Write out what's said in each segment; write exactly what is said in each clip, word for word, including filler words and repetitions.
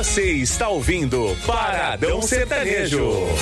Você está ouvindo Paradão Sertanejo.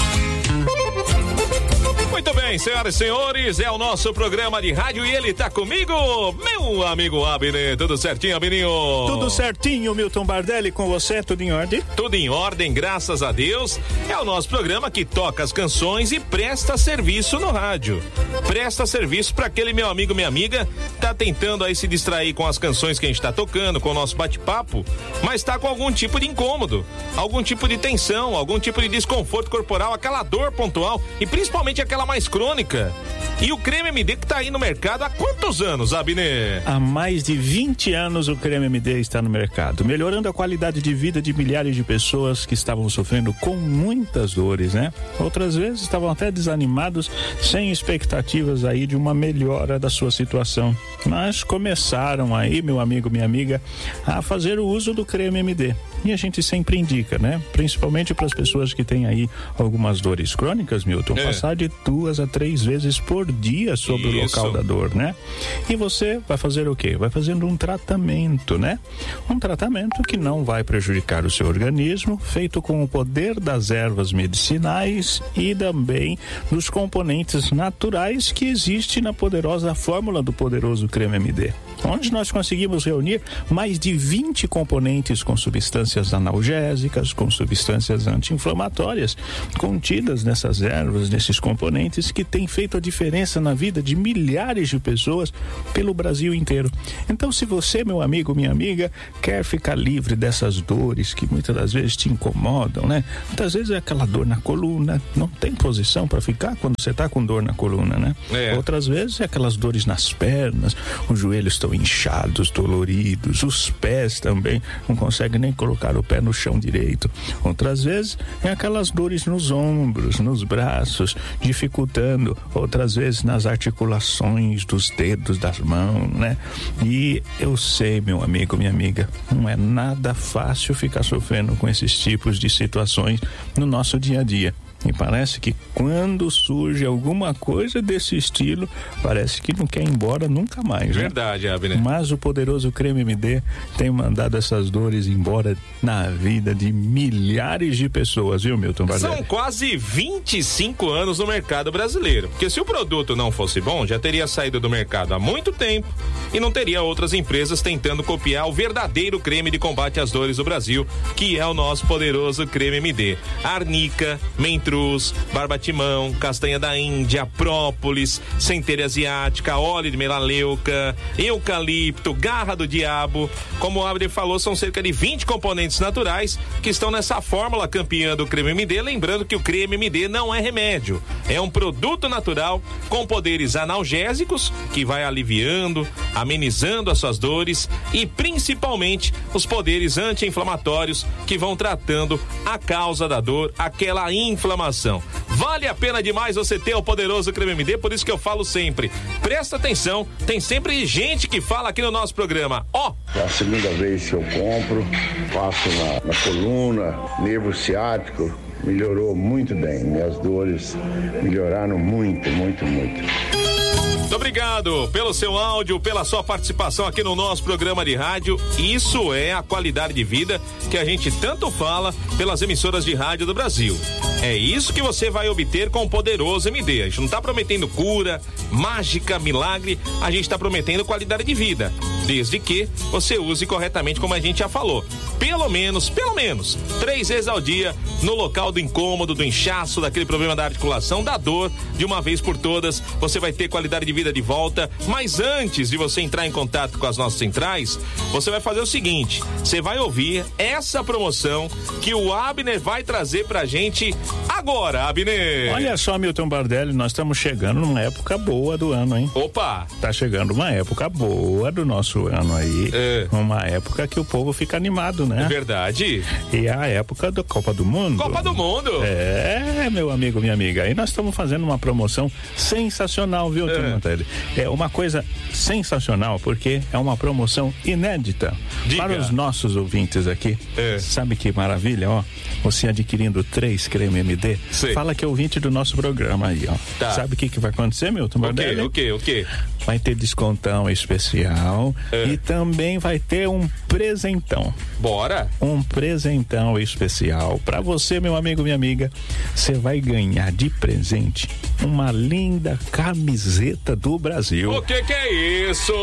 Muito bem, senhoras e senhores, é o nosso programa de rádio e ele tá comigo, meu amigo Abner. Tudo certinho, Abininho? Tudo certinho, Milton Bardelli, com você, tudo em ordem? Tudo em ordem, graças a Deus. É o nosso programa que toca as canções e presta serviço no rádio. Presta serviço para aquele meu amigo, minha amiga, tá tentando aí se distrair com as canções que a gente tá tocando, com o nosso bate-papo, mas tá com algum tipo de incômodo, algum tipo de tensão, algum tipo de desconforto corporal, aquela dor pontual e principalmente aquela mais crônica. E o Creme M D que tá aí no mercado há quantos anos, Abner? Há mais de vinte anos o Creme M D está no mercado, melhorando a qualidade de vida de milhares de pessoas que estavam sofrendo com muitas dores, né? Outras vezes estavam até desanimados, sem expectativas aí de uma melhora da sua situação. Mas começaram aí, meu amigo, minha amiga, a fazer o uso do Creme M D. E a gente sempre indica, né? Principalmente para as pessoas que têm aí algumas dores crônicas, Milton, é. passar de duas a três vezes por dia sobre Isso. o local da dor, né? E você vai fazer o quê? Vai fazendo um tratamento, né? Um tratamento que não vai prejudicar o seu organismo, feito com o poder das ervas medicinais e também dos componentes naturais que existe na poderosa fórmula do poderoso Creme M D, onde nós conseguimos reunir mais de vinte componentes com substâncias analgésicas, com substâncias anti-inflamatórias contidas nessas ervas, nesses componentes que têm feito a diferença na vida de milhares de pessoas pelo Brasil inteiro. Então, se você, meu amigo, minha amiga, quer ficar livre dessas dores que muitas das vezes te incomodam, né? Muitas vezes é aquela dor na coluna, não tem posição para ficar quando você tá com dor na coluna, né? É. Outras vezes é aquelas dores nas pernas, os joelhos estão inchados, doloridos, os pés também, não consegue nem colocar o pé no chão direito. Outras vezes é aquelas dores nos ombros, nos braços, dificultando, outras vezes nas articulações dos dedos das mãos, né? E eu sei, meu amigo, minha amiga, não é nada fácil ficar sofrendo com esses tipos de situações no nosso dia a dia. E parece que quando surge alguma coisa desse estilo, parece que não quer ir embora nunca mais, né? Verdade, Abner. Mas o poderoso Creme M D tem mandado essas dores embora na vida de milhares de pessoas, viu, Milton Bardelli? São quase vinte e cinco anos no mercado brasileiro. Porque se o produto não fosse bom, já teria saído do mercado há muito tempo e não teria outras empresas tentando copiar o verdadeiro creme de combate às dores do Brasil, que é o nosso poderoso Creme M D. Arnica, Mentruz, Barbatimão, Castanha da Índia, Própolis, Centeira Asiática, óleo de melaleuca, eucalipto, garra do diabo. Como o Abner falou, são cerca de vinte componentes naturais que estão nessa fórmula campeã do Creme M D. Lembrando que o Creme M D não é remédio, é um produto natural com poderes analgésicos que vai aliviando, amenizando as suas dores e principalmente os poderes anti-inflamatórios que vão tratando a causa da dor, aquela inflamação. Vale a pena demais você ter o poderoso Creme M D, por isso que eu falo sempre, presta atenção, tem sempre gente que fala aqui no nosso programa, ó. Oh, é a segunda vez que eu compro, passo na, na coluna, nervo ciático, melhorou muito bem, minhas dores melhoraram muito, muito, muito. Muito obrigado pelo seu áudio, pela sua participação aqui no nosso programa de rádio. Isso é a qualidade de vida que a gente tanto fala pelas emissoras de rádio do Brasil. É isso que você vai obter com o poderoso M D. A gente não tá prometendo cura, mágica, milagre, a gente tá prometendo qualidade de vida, desde que você use corretamente, como a gente já falou. Pelo menos, pelo menos, três vezes ao dia, no local do incômodo, do inchaço, daquele problema da articulação, da dor, de uma vez por todas, você vai ter qualidade de vida de volta. Mas antes de você entrar em contato com as nossas centrais, você vai fazer o seguinte, você vai ouvir essa promoção que o Abner vai trazer pra gente agora, Abner. Olha só, Milton Bardelli, nós estamos chegando numa época boa do ano, hein? Opa! Tá chegando uma época boa do nosso ano aí, é. Uma época que o povo fica animado, né? É verdade. E é a época da Copa do Mundo. Copa do Mundo! É, meu amigo, minha amiga, aí nós estamos fazendo uma promoção sensacional, viu, Milton Bardelli? É uma coisa sensacional, porque é uma promoção inédita. Diga. Para os nossos ouvintes aqui. É. Sabe que maravilha, ó? Você adquirindo três creme M D, sei. Fala que é ouvinte do nosso programa aí, ó. Tá. Sabe o que, que vai acontecer, Milton Bardelli? O quê, o quê, o quê? Vai ter descontão especial É. E também vai ter um presentão. Bora! Um presentão especial para você, meu amigo, minha amiga. Você vai ganhar de presente uma linda camiseta do Brasil. O que que é isso?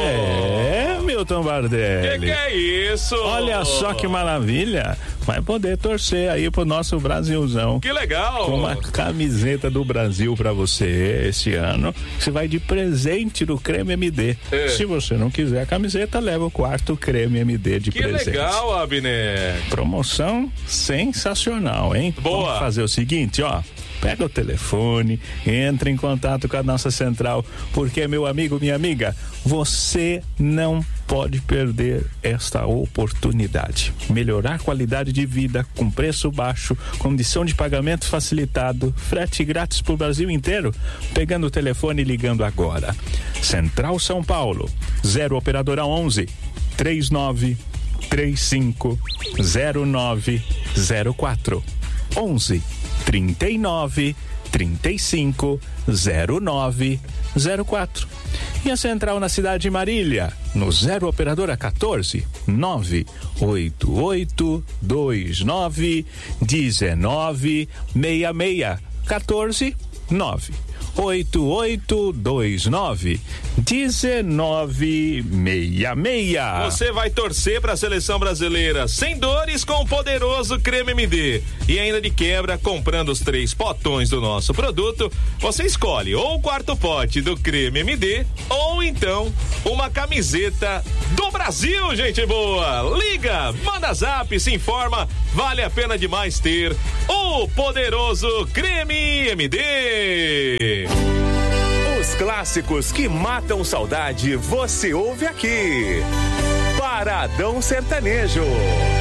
É, Milton Bardelli. O que que é isso? Olha só que maravilha. Vai poder torcer aí pro nosso Brasilzão. Que legal! Com uma camiseta do Brasil pra você esse ano. Você vai de presente do Creme M D. É. Se você não quiser a camiseta, leva o quarto Creme M D de que presente. Que legal, Abner. Promoção sensacional, hein? Boa. Vamos fazer o seguinte, ó. Pega o telefone, entra em contato com a nossa central, porque, meu amigo, minha amiga, você não pode perder esta oportunidade. Melhorar a qualidade de vida com preço baixo, condição de pagamento facilitado, frete grátis pro Brasil inteiro. Pegando o telefone e ligando agora. Central São Paulo, zero operadora onze, três nove três cinco zero nove zero quatro, onze trinta e nove, trinta e cinco, zero nove zero quatro. E a central na cidade de Marília, no zero operadora quatorze, nove oito oito dois nove um nove seis seis, quatorze, nove oito oito dois nove um nove seis seis. Você vai torcer para a seleção brasileira sem dores com o poderoso Creme M D. E ainda de quebra, comprando os três potões do nosso produto, você escolhe ou o quarto pote do Creme M D ou então uma camiseta do Brasil, gente boa. Liga, manda zap, se informa, vale a pena demais ter o poderoso Creme M D. Os clássicos que matam saudade, você ouve aqui. Paradão Sertanejo.